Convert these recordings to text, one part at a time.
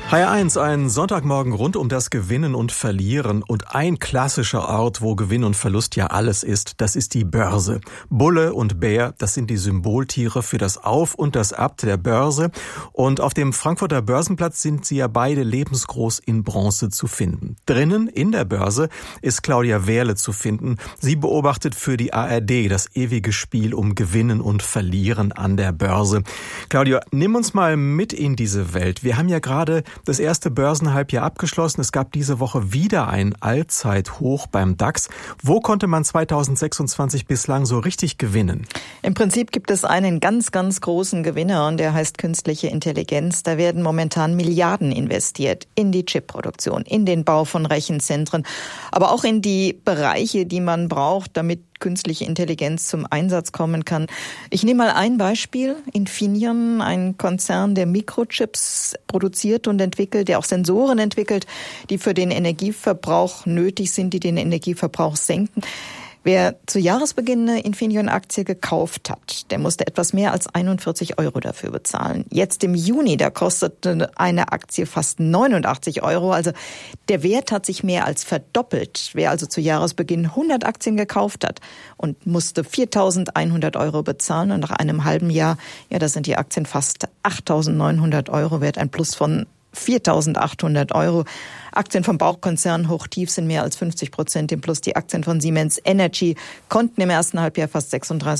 HR1, ein Sonntagmorgen rund um das Gewinnen und Verlieren und ein klassischer Ort, wo Gewinn und Verlust ja alles ist, das ist die Börse. Bulle und Bär, das sind die Symboltiere für das Auf und das Ab der Börse und auf dem Frankfurter Börsenplatz sind sie ja beide lebensgroß in Bronze zu finden. Drinnen in der Börse ist Claudia Wehrle zu finden. Sie beobachtet für die ARD das ewige Spiel um Gewinnen und Verlieren an der Börse. Claudia, nimm uns mal mit in diese Welt. Wir haben ja gerade das erste Börsenhalbjahr abgeschlossen. Es gab diese Woche wieder ein Allzeithoch beim DAX. Wo konnte man 2026 bislang so richtig gewinnen? Im Prinzip gibt es einen ganz, ganz großen Gewinner und der heißt künstliche Intelligenz. Da werden momentan Milliarden investiert in die Chipproduktion, in den Bau von Rechenzentren, aber auch in die Bereiche, die man braucht, damit künstliche Intelligenz zum Einsatz kommen kann. Ich nehme mal ein Beispiel. Infineon, ein Konzern, der Mikrochips produziert und entwickelt, der auch Sensoren entwickelt, die für den Energieverbrauch nötig sind, die den Energieverbrauch senken. Wer zu Jahresbeginn eine Infineon-Aktie gekauft hat, der musste etwas mehr als 41 € dafür bezahlen. Jetzt im Juni, da kostete eine Aktie fast 89 €. Also der Wert hat sich mehr als verdoppelt. Wer also zu Jahresbeginn 100 Aktien gekauft hat und musste 4.100 € bezahlen und nach einem halben Jahr, ja, da sind die Aktien fast 8.900 € wert, ein Plus von 4.800 €. Aktien vom Baukonzern hochtief sind mehr als 50% im Plus. Die Aktien von Siemens Energy konnten im ersten Halbjahr fast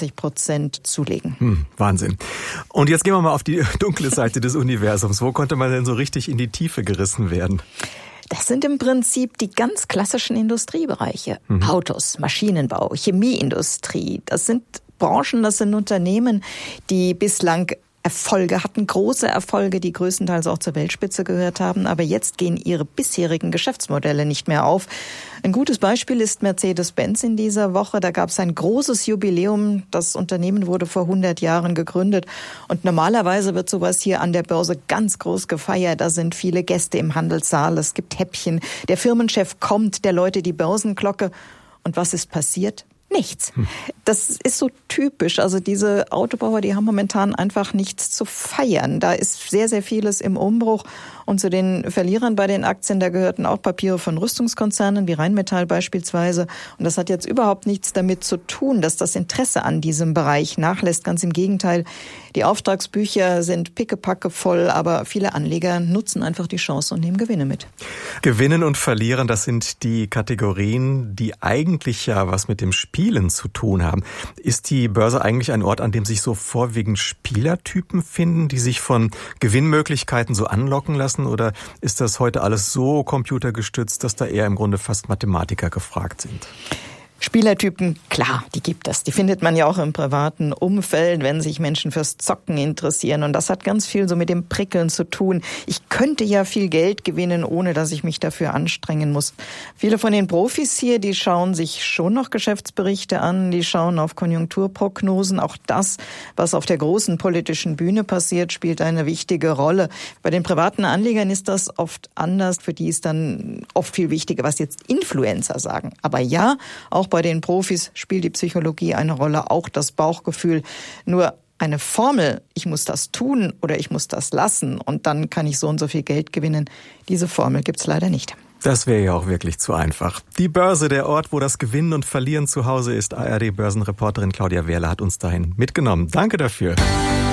36% zulegen. Wahnsinn. Und jetzt gehen wir mal auf die dunkle Seite des Universums. Wo konnte man denn so richtig in die Tiefe gerissen werden? Das sind im Prinzip die ganz klassischen Industriebereiche. Autos, Maschinenbau, Chemieindustrie. Das sind Branchen, das sind Unternehmen, die bislang Erfolge hatten, große Erfolge, die größtenteils auch zur Weltspitze gehört haben. Aber jetzt gehen ihre bisherigen Geschäftsmodelle nicht mehr auf. Ein gutes Beispiel ist Mercedes-Benz in dieser Woche. Da gab es ein großes Jubiläum. Das Unternehmen wurde vor 100 Jahren gegründet. Und normalerweise wird sowas hier an der Börse ganz groß gefeiert. Da sind viele Gäste im Handelssaal. Es gibt Häppchen. Der Firmenchef kommt, der läutet die Börsenglocke. Und was ist passiert? Nichts. Das ist so typisch. Also diese Autobauer, die haben momentan einfach nichts zu feiern. Da ist sehr, sehr vieles im Umbruch. Und zu den Verlierern bei den Aktien, da gehörten auch Papiere von Rüstungskonzernen, wie Rheinmetall beispielsweise. Und das hat jetzt überhaupt nichts damit zu tun, dass das Interesse an diesem Bereich nachlässt. Ganz im Gegenteil. Die Auftragsbücher sind pickepacke voll, aber viele Anleger nutzen einfach die Chance und nehmen Gewinne mit. Gewinnen und Verlieren, das sind die Kategorien, die eigentlich ja was mit dem Spielen zu tun haben. Ist die Börse eigentlich ein Ort, an dem sich so vorwiegend Spielertypen finden, die sich von Gewinnmöglichkeiten so anlocken lassen? Oder ist das heute alles so computergestützt, dass da eher im Grunde fast Mathematiker gefragt sind? Spielertypen, klar, die gibt es. Die findet man ja auch im privaten Umfeld, wenn sich Menschen fürs Zocken interessieren. Und das hat ganz viel so mit dem Prickeln zu tun. Ich könnte ja viel Geld gewinnen, ohne dass ich mich dafür anstrengen muss. Viele von den Profis hier, die schauen sich schon noch Geschäftsberichte an, die schauen auf Konjunkturprognosen. Auch das, was auf der großen politischen Bühne passiert, spielt eine wichtige Rolle. Bei den privaten Anlegern ist das oft anders. Für die ist dann oft viel wichtiger, was jetzt Influencer sagen. Aber ja, auch bei den Profis spielt die Psychologie eine Rolle, auch das Bauchgefühl. Nur eine Formel, ich muss das tun oder ich muss das lassen und dann kann ich so und so viel Geld gewinnen, diese Formel gibt's leider nicht. Das wäre ja auch wirklich zu einfach. Die Börse, der Ort, wo das Gewinnen und Verlieren zu Hause ist. ARD-Börsenreporterin Claudia Wehrle hat uns dahin mitgenommen. Danke dafür.